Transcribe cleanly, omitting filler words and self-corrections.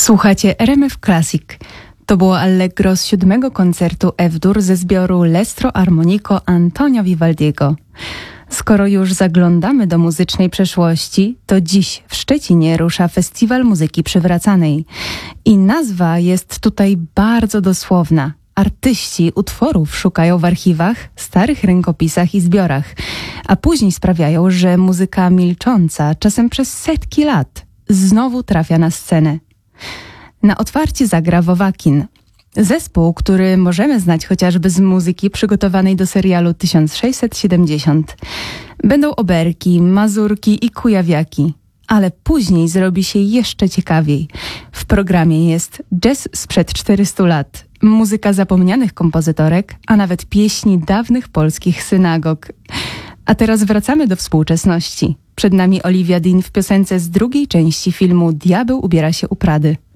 Słuchacie RMF Classic. To było Allegro z 7. koncertu F-dur ze zbioru L'Estro Armonico Antonio Vivaldiego. Skoro już zaglądamy do muzycznej przeszłości, to dziś w Szczecinie rusza Festiwal Muzyki Przywracanej. I nazwa jest tutaj bardzo dosłowna. Artyści utworów szukają w archiwach, starych rękopisach i zbiorach, a później sprawiają, że muzyka milcząca, czasem przez setki lat, znowu trafia na scenę. Na otwarcie zagra Wowakin. Zespół, który możemy znać chociażby z muzyki przygotowanej do serialu 1670. Będą oberki, mazurki i kujawiaki. Ale później zrobi się jeszcze ciekawiej. W programie jest jazz sprzed 400 lat, muzyka zapomnianych kompozytorek, a nawet pieśni dawnych polskich synagog. A teraz wracamy do współczesności. Przed nami Olivia Dean w piosence z drugiej części filmu Diabeł ubiera się u Prady.